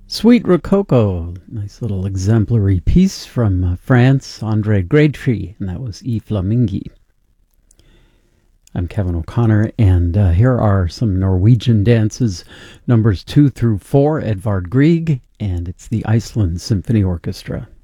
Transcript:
Sweet Rococo, nice little exemplary piece from France, Andre Greitrey, and that was E Flamingi. I'm Kevin O'Connor, and here are some Norwegian dances, numbers 2 through 4, Edvard Grieg, and it's the Iceland Symphony Orchestra.